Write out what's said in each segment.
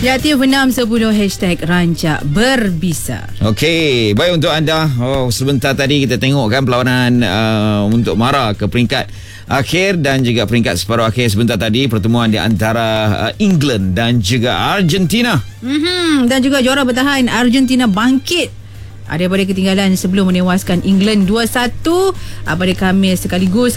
Aktif 610 #Rancak Berbisa. Okey, baik untuk anda. Sebentar tadi kita tengok kan perlawanan untuk mara ke peringkat akhir dan juga peringkat separuh akhir sebentar tadi, pertemuan di antara England dan juga Argentina. Dan juga juara bertahan Argentina bangkit daripada ketinggalan sebelum menewaskan England 2-1 pada Khamis, sekaligus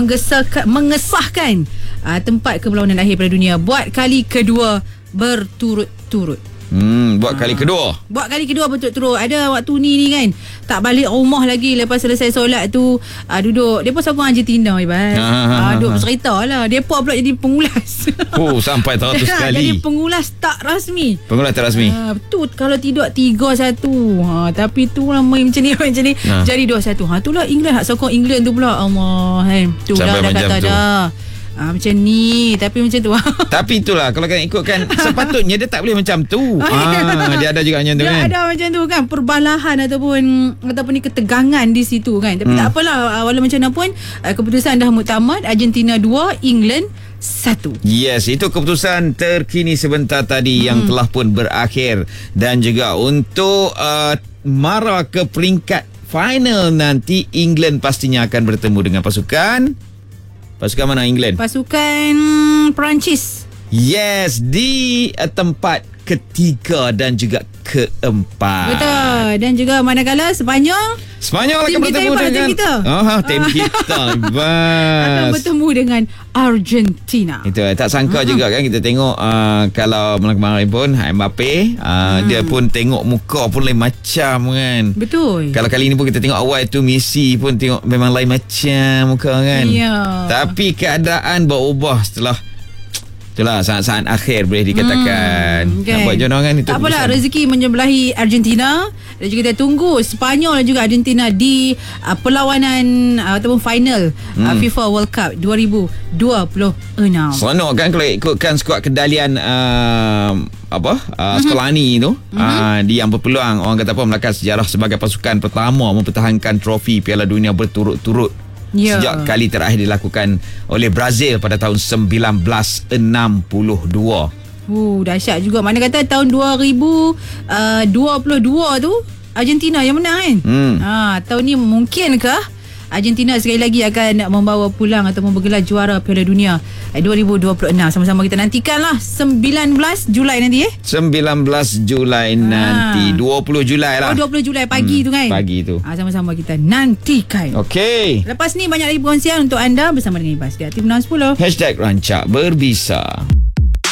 mengesahkan tempat ke perlawanan akhir pada dunia buat kali kedua berturut-turut. Buat kali kedua berturut-turut. Ada waktu ni kan, tak balik rumah lagi lepas selesai solat tu, duduk depa sokong Argentina Iban. Duduk bercerita lah. Depa pula jadi pengulas. Sampai 100 kali. Jadi pengulas tak rasmi. Betul, kalau tidak 3-1. Tapi tu lah main macam ni. Jadi 2-1. Itulah England, hak sokong England tu pula. Allah, tu dah kata tu. Macam ni, tapi macam tu. Tapi itulah, kalau kan ikutkan sepatutnya dia tak boleh macam tu. Dia ada juga macam tu kan. Dia ada macam tu kan, perbalahan ataupun ni ketegangan di situ kan. Tapi tak apalah, walau macam mana pun keputusan dah muktamad. Argentina 2, England 1. Yes, itu keputusan terkini sebentar tadi yang telah pun berakhir. Dan juga untuk mara ke peringkat final nanti, England pastinya akan bertemu dengan pasukan mana England? Pasukan Perancis. Yes, di tempat ketiga dan juga keempat. Betul. Dan juga manakala Sepanyol akan bertemu dengan tim kita akan bertemu dengan Argentina. Itu tak sangka juga kan, kita tengok kalau malam kemarin pun Mbappe dia pun tengok muka pun lain macam kan. Betul. Kalau kali ni pun kita tengok awal tu Messi pun tengok memang lain macam muka kan. Ya. Tapi keadaan berubah setelah itulah saat-saat akhir boleh dikatakan. Nak buat jodoh kan itu. Tak apalah, rezeki menyebelahi Argentina. Dan juga kita tunggu Sepanyol dan juga Argentina di perlawanan ataupun final FIFA World Cup 2026. Seronok kan kalau ikutkan skuad kedalian Skolani tu. Dia yang berpeluang, orang kata apa, melakar sejarah sebagai pasukan pertama mempertahankan trofi Piala Dunia berturut-turut. Sejak kali terakhir dilakukan oleh Brazil pada tahun 1962. Dahsyat juga. Mana kata tahun 2022 tu Argentina yang menang kan. Tahun ni mungkinkah Argentina sekali lagi akan membawa pulang atau bergelar juara Piala Dunia 2026. Sama-sama kita nantikanlah 19 Julai nanti 19 Julai nanti 20 Julai lah. 20 Julai pagi tu kan. Pagi tu. Sama-sama kita nantikan. Okey. Lepas ni banyak lagi perkongsian untuk anda bersama dengan Ibas di Aktif 610 #Rancak Berbisa.